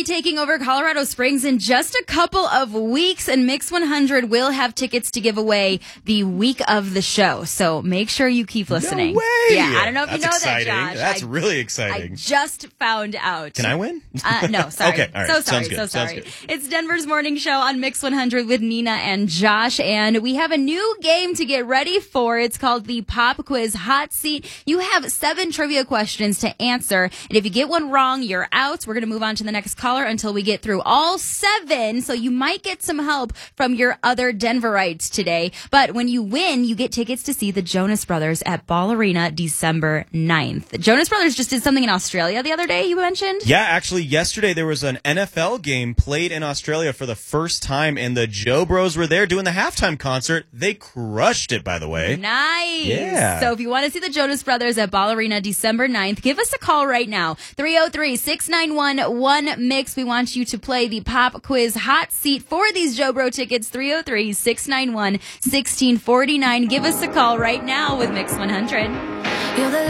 taking over Colorado Springs in just a couple of weeks, and Mix 100 will have tickets to give away the week of the show. So make sure you keep listening. No way! Yeah, I don't know if That's you know exciting. that, Josh. That's really exciting. I just found out. Can I win? No, sorry. Okay, all right. So sorry. Sounds good. So sorry. Sounds good. It's Denver's Morning Show on Mix 100 with Nina and Josh, and we have a new game to get ready for. It's called the Pop Quiz Hot Seat. You have 7 trivia questions to answer, and if you get one wrong, you're out. We're going to move on to the next caller until we get through all 7, so you might get some help from your other Denverites today. But when you win, you get tickets to see the Jonas Brothers at Ball Arena December 9th. The Jonas Brothers just did something in Australia the other day, you mentioned? Yeah, actually, yesterday there was an NFL game played in Australia for the first time, and the Joe Bros were there doing the halftime concert. They crushed it, by the way. Nice. Yeah. So if you want to see the Jonas Brothers at Ball Arena December 9th, give us a call right now. 303-691-1MIX. We want you to play the Pop Quiz Hot Seat for these Joe Bro tickets. 303-691-1649. Give us a call right now with Mix 100.